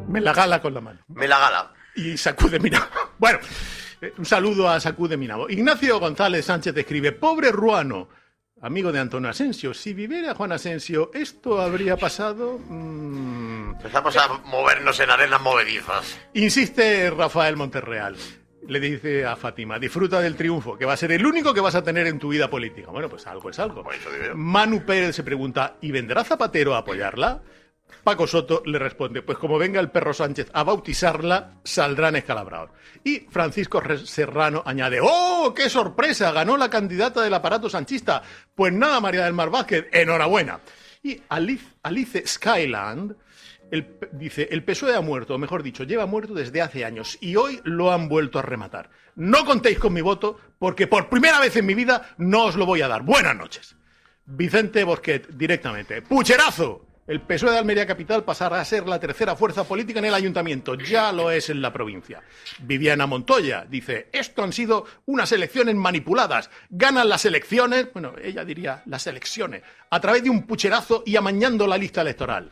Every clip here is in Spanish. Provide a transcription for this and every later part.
Me la gala con la mano. Me la gala. Y sacude Minabo. Bueno, un saludo a sacude Minabo. Ignacio González Sánchez escribe: pobre Ruano, amigo de Antonio Asensio. Si viviera Juan Asensio, ¿esto habría pasado? Empezamos a movernos en arenas movedizas. Insiste Rafael Monterreal. Le dice a Fátima: disfruta del triunfo, que va a ser el único que vas a tener en tu vida política. Bueno, pues algo es algo. Manu Pérez se pregunta: ¿y vendrá Zapatero a apoyarla? Paco Soto le responde: pues como venga el perro Sánchez a bautizarla, saldrán escalabrados. Y Francisco Serrano añade: ¡oh, qué sorpresa! Ganó la candidata del aparato sanchista. Pues nada, María del Mar Vázquez, enhorabuena. Y Alice Skyland dice: el PSOE ha muerto, o mejor dicho, lleva muerto desde hace años y hoy lo han vuelto a rematar. No contéis con mi voto porque por primera vez en mi vida no os lo voy a dar. Buenas noches. Vicente Bosquet, directamente: ¡pucherazo! El PSOE de Almería Capital pasará a ser la tercera fuerza política en el ayuntamiento. Ya lo es en la provincia. Viviana Montoya dice: esto han sido unas elecciones manipuladas. Ganan las elecciones, bueno, ella diría las elecciones, a través de un pucherazo y amañando la lista electoral.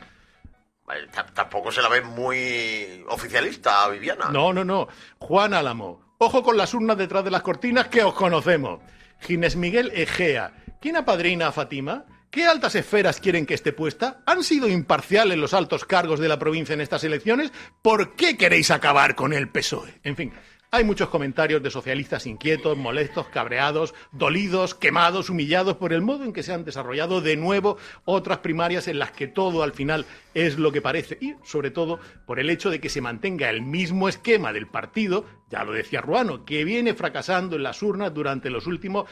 Tampoco se la ve muy oficialista, Viviana. No. Juan Álamo: ojo con las urnas detrás de las cortinas que os conocemos. Ginés Miguel Egea: ¿quién apadrina a Fátima? ¿Qué altas esferas quieren que esté puesta? ¿Han sido imparciales los altos cargos de la provincia en estas elecciones? ¿Por qué queréis acabar con el PSOE? En fin, hay muchos comentarios de socialistas inquietos, molestos, cabreados, dolidos, quemados, humillados por el modo en que se han desarrollado de nuevo otras primarias en las que todo al final es lo que parece y, sobre todo, por el hecho de que se mantenga el mismo esquema del partido, ya lo decía Ruano, que viene fracasando en las urnas durante los últimos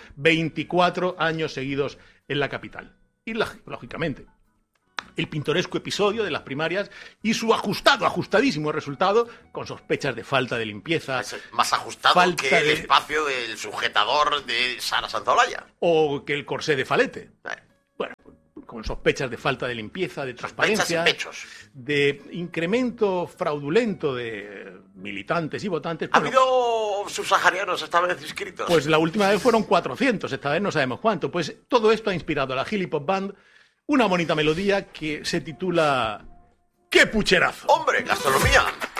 24 años seguidos en la capital. Y, lógicamente, el pintoresco episodio de las primarias y su ajustadísimo resultado, con sospechas de falta de limpieza. Es más ajustado que el espacio del sujetador de Sara Santaolalla. O que el corsé de Falete. Bueno, con sospechas de falta de limpieza, de transparencia, de incremento fraudulento de militantes y votantes. ¿Ha habido subsaharianos esta vez inscritos? Pues la última vez fueron 400, esta vez no sabemos cuánto. Pues todo esto ha inspirado a la Gili Pop Band una bonita melodía que se titula ¡Qué pucherazo! ¡Hombre, gastronomía!